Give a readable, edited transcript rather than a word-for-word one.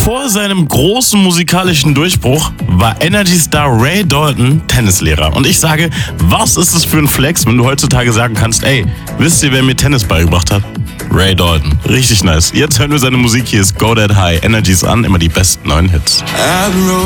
Vor seinem großen musikalischen Durchbruch war Energy-Star Ray Dalton Tennislehrer. Und ich sage, was ist es für ein Flex, wenn du heutzutage sagen kannst, ey, wisst ihr, wer mir Tennis beigebracht hat? Ray Dalton. Richtig nice. Jetzt hören wir seine Musik. Hier ist Go That High. Energies an, immer die besten neuen Hits.